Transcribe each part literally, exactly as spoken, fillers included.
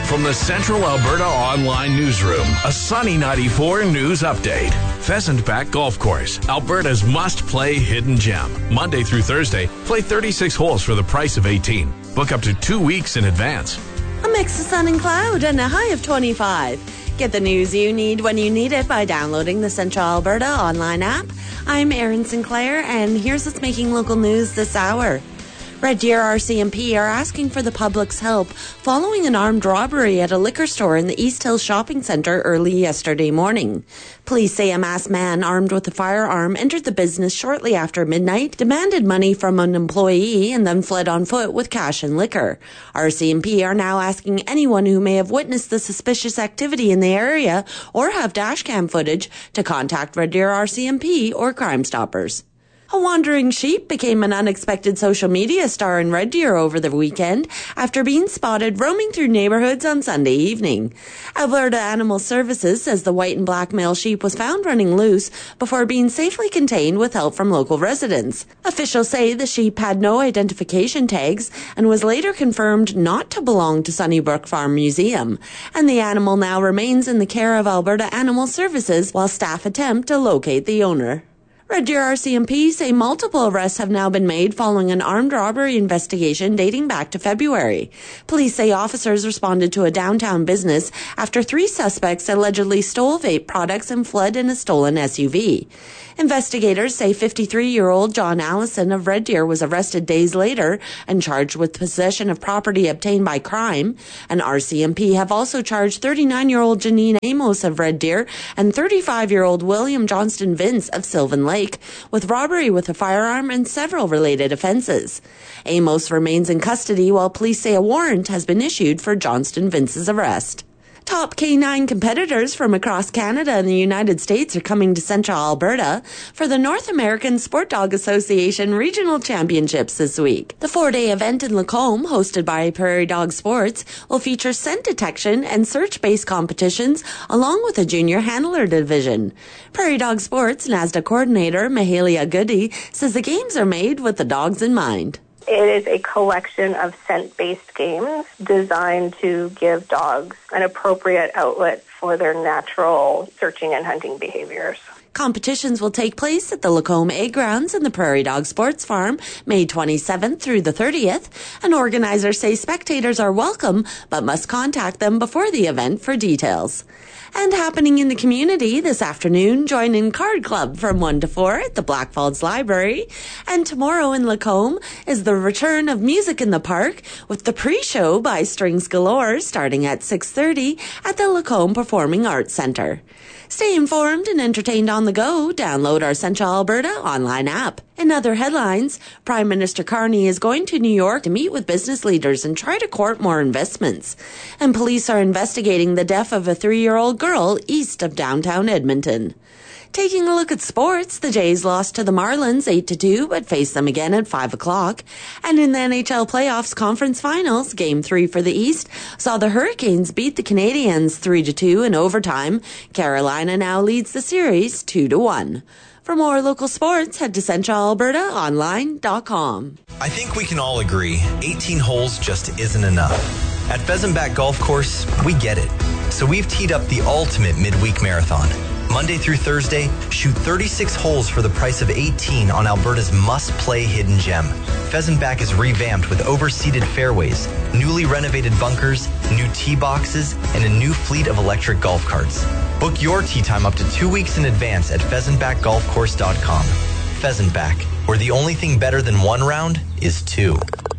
From the Central Alberta Online Newsroom, a Sunny ninety-four news update. Pheasant Back Golf Course, Alberta's must-play hidden gem. Monday through Thursday, play thirty-six holes for the price of eighteen. Book up to two weeks in advance. A mix of sun and cloud and a high of twenty-five. Get the news you need when you need it by downloading the Central Alberta Online app. I'm Erin Sinclair, and here's what's making local news this hour. Red Deer R C M P are asking for the public's help following an armed robbery at a liquor store in the East Hills Shopping Centre early yesterday morning. Police say a masked man armed with a firearm entered the business shortly after midnight, demanded money from an employee, and then fled on foot with cash and liquor. R C M P are now asking anyone who may have witnessed the suspicious activity in the area or have dashcam footage to contact Red Deer R C M P or Crime Stoppers. A wandering sheep became an unexpected social media star in Red Deer over the weekend after being spotted roaming through neighborhoods on Sunday evening. Alberta Animal Services says the white and black male sheep was found running loose before being safely contained with help from local residents. Officials say the sheep had no identification tags and was later confirmed not to belong to Sunnybrook Farm Museum, and the animal now remains in the care of Alberta Animal Services while staff attempt to locate the owner. Red Deer R C M P say multiple arrests have now been made following an armed robbery investigation dating back to February. Police say officers responded to a downtown business after three suspects allegedly stole vape products and fled in a stolen S U V. Investigators say fifty-three-year-old John Allison of Red Deer was arrested days later and charged with possession of property obtained by crime. And R C M P have also charged thirty-nine-year-old Janine Amos of Red Deer and thirty-five-year-old William Johnston Vince of Sylvan Lake with robbery with a firearm and several related offenses. Amos remains in custody while police say a warrant has been issued for Johnston Vince's arrest. Top K nine competitors from across Canada and the United States are coming to Central Alberta for the North American Sport Dog Association Regional Championships this week. The four-day event in Lacombe, hosted by Prairie Dog Sports, will feature scent detection and search-based competitions along with a junior handler division. Prairie Dog Sports NASDA coordinator Mahalia Goody says the games are made with the dogs in mind. It is a collection of scent-based games designed to give dogs an appropriate outlet for their natural searching and hunting behaviors. Competitions will take place at the Lacombe Egg Grounds and the Prairie Dog Sports Farm, May twenty-seventh through the thirtieth. And organizers say spectators are welcome, but must contact them before the event for details. And happening in the community this afternoon, join in Card Club from one to four at the Blackfalds Library. And tomorrow in Lacombe is the return of Music in the Park with the pre-show by Strings Galore starting at six thirty at the Lacombe Performing Arts Centre. Stay informed and entertained on the go. Download our Central Alberta online app. In other headlines, Prime Minister Carney is going to New York to meet with business leaders and try to court more investments. And police are investigating the death of a three-year-old girl east of downtown Edmonton. Taking a look at sports, the Jays lost to the Marlins eight to two, but face them again at five o'clock. And in the N H L Playoffs Conference Finals, Game three for the East saw the Hurricanes beat the Canadiens three to two in overtime. Carolina now leads the series two to one. For more local sports, head to central alberta online dot com. I think we can all agree eighteen holes just isn't enough. At Pheasant Back Golf Course, we get it. So we've teed up the ultimate midweek marathon. Monday through Thursday, shoot thirty-six holes for the price of eighteen on Alberta's must-play hidden gem. Pheasant Back is revamped with overseeded fairways, newly renovated bunkers, new tee boxes, and a new fleet of electric golf carts. Book your tee time up to two weeks in advance at pheasant back golf course dot com. Pheasant Back, where the only thing better than one round is two.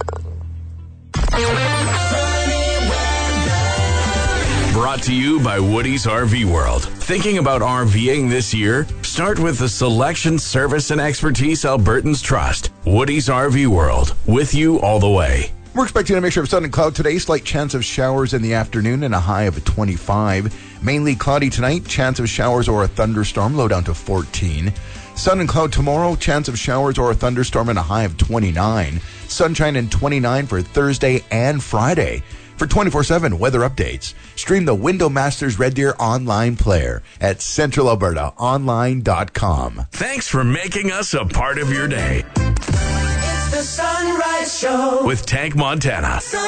Brought to you by Woody's R V World. Thinking about RVing this year? Start with the selection, service, and expertise Albertans trust. Woody's R V World, with you all the way. We're expecting a mixture of sun and cloud today. Slight chance of showers in the afternoon and a high of twenty-five. Mainly cloudy tonight. Chance of showers or a thunderstorm, low down to fourteen. Sun and cloud tomorrow. Chance of showers or a thunderstorm and a high of twenty-nine. Sunshine and twenty-nine for Thursday and Friday. For twenty-four seven weather updates, stream the Window Masters Red Deer online player at central alberta online dot com. Thanks for making us a part of your day. It's the Sunrise Show with Tank Montana.